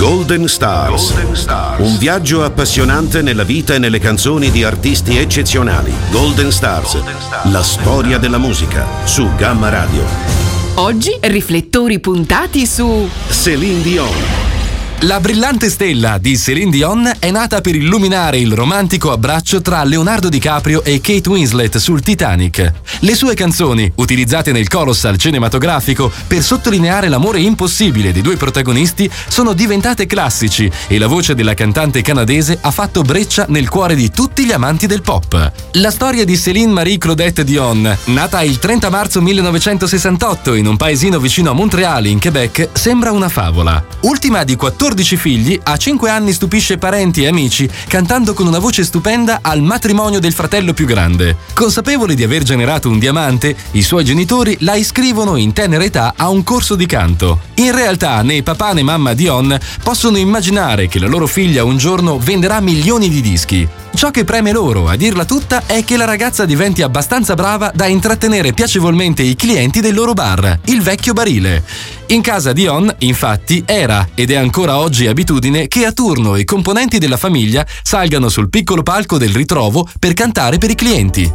Golden Stars. Un viaggio appassionante nella vita e nelle canzoni di artisti eccezionali. Golden Stars. La storia della musica su Gamma Radio. Oggi riflettori puntati su Céline Dion. La brillante stella di Céline Dion è nata per illuminare il romantico abbraccio tra Leonardo DiCaprio e Kate Winslet sul Titanic. Le sue canzoni, utilizzate nel colossal cinematografico per sottolineare l'amore impossibile dei due protagonisti, sono diventate classici e la voce della cantante canadese ha fatto breccia nel cuore di tutti gli amanti del pop. La storia di Céline Marie Claudette Dion, nata il 30 marzo 1968 in un paesino vicino a Montréal, in Quebec, sembra una favola. Ultima di 14 figli, a 5 anni stupisce parenti e amici cantando con una voce stupenda al matrimonio del fratello più grande. Consapevole di aver generato un diamante, i suoi genitori la iscrivono in tenera età a un corso di canto. In realtà né papà né mamma Dion possono immaginare che la loro figlia un giorno venderà milioni di dischi. Ciò che preme loro, a dirla tutta, è che la ragazza diventi abbastanza brava da intrattenere piacevolmente i clienti del loro bar, il Vecchio Barile. In casa Dion, infatti, era ed è ancora oggi abitudine che a turno i componenti della famiglia salgano sul piccolo palco del ritrovo per cantare per i clienti.